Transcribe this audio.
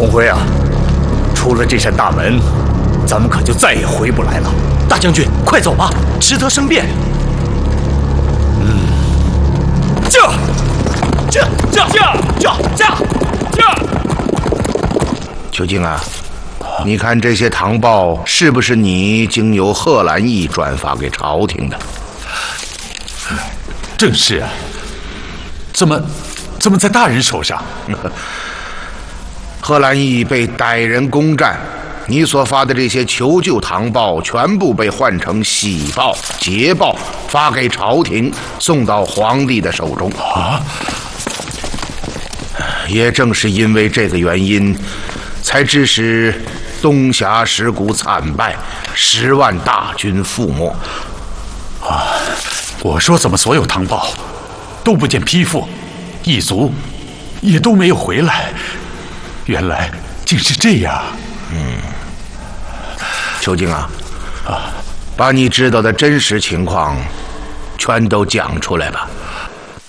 红辉啊，出了这扇大门，咱们可就再也回不来了。 大将军，快走吧，迟得生变。 秋静啊，你看这些唐报是不是你经由贺兰义转发给朝廷的？ 正是啊。怎么在大人手上？ 贺兰义被歹人攻占，你所发的这些求救唐报全部被换成喜报、捷报，发给朝廷，送到皇帝的手中。 啊！ 也正是因为这个原因，才致使东峡石谷惨败，10万大军覆没。 啊！我说怎么所有唐报都不见批复，一族也都没有回来，原来竟是这样。 秋静啊，把你知道的真实情况全都讲出来吧。